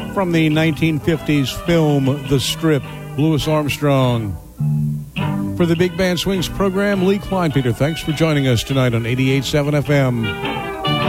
from the 1950s film The Strip, Louis Armstrong. For the Big Band Swings program, Lee Kleinpeter, thanks for joining us tonight on 88.7 FM.